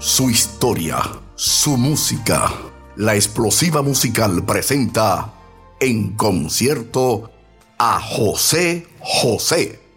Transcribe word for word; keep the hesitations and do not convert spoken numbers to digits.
su historia, su música. La Explosiva Musical presenta en concierto a José José.